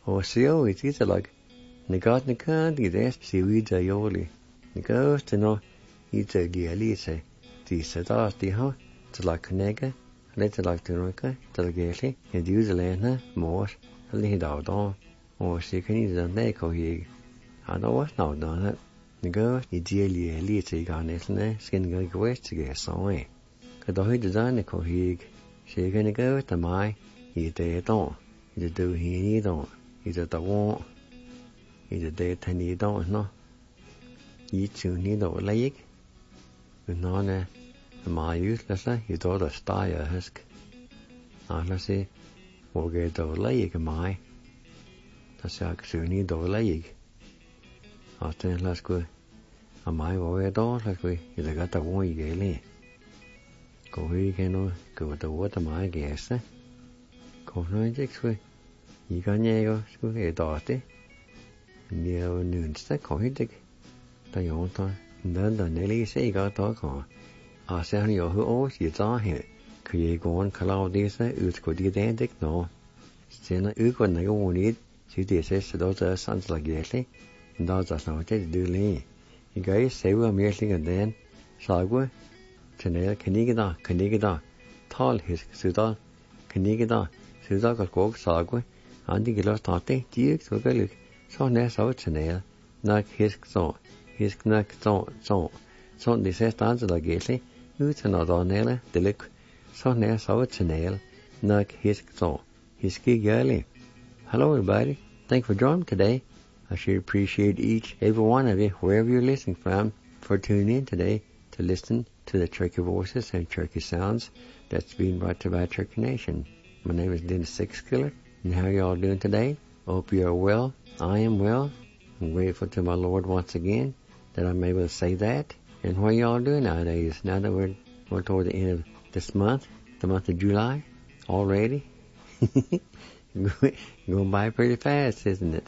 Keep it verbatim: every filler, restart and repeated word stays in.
O seo is it's like Nagat Nakan, the rest see we the yoli. The ghost to know it's a dialise. The Sadas the ho, to like Nega, let it like the Roka, to the Gately, and use the Lana, more, a little out on, or she can use a Neko he. I know what's now done it. The ghost is daily a little garnet, skin go west to get some. Could I design the cohig? She can go to my, he day don't. He's do he don't. He's at the won't. He's a day ten he don't know. You two need a leg. You know, the my useless, you thought a style husk. I say, we'll get the leg, my. That's how you need the leg. I think let's go. A my way door, like we, you got the one you get. Go here, you know, go to water my guess. Go no six way. You can go, go here, daughter. Near noon, stick, go here, dick. The young time, then the Nelly say, got talk on. I say, you who always you saw here. Could you go on, cloud this, it could you then dick no. Still, you could not go on it. She did say, those sons like Yetly, and those are not to do lee. You guys say, we're merely and then, Sagwa. Chanel Canigada, Canigada, tall his Sudan, Canigada, Sudan got coke, Sagwa, and the Gillas Tate, Dukes, Wigalik, so ness out Chanel, knock his so, his knack so, so, so the says dance like Gately, who's another Nella, the lick, so ness out Chanel, knock his so, his ski girly. Hello, everybody, thanks for joining today. I should appreciate each, every one of you, wherever you're listening from, for tuning in today to listen to the Cherokee voices and Cherokee sounds that's being brought to you by Cherokee Nation. My name is Dennis Sixkiller, and how y'all doing today? I hope you're well. I am well. I'm grateful to my Lord once again that I'm able to say that. And what y'all doing nowadays? Now that we're, we're toward the end of this month, the month of July, already? Going by pretty fast, isn't it?